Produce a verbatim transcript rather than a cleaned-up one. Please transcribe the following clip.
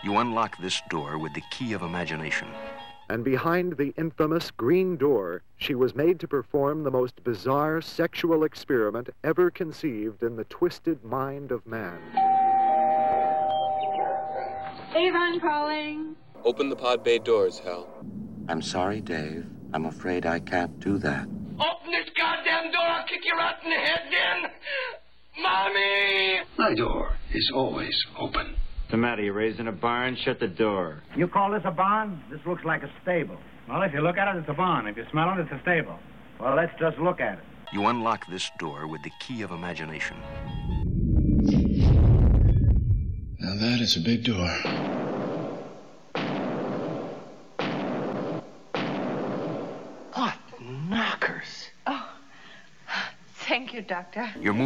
You unlock this door with the key of imagination. And behind the infamous green door, she was made to perform the most bizarre sexual experiment ever conceived in the twisted mind of man. Avon calling. Open the pod bay doors, Hal. I'm sorry, Dave. I'm afraid I can't do that. Open this goddamn door, I'll kick you right in the head then! Mommy! My door is always open. What's the matter? You raised in a barn? Shut the door. You call this a barn? This looks like a stable. Well, if you look at it, it's a barn. If you smell it, it's a stable. Well, let's just look at it. You unlock this door with the key of imagination. Now that is a big door. What knockers? Oh, thank you, Doctor. Your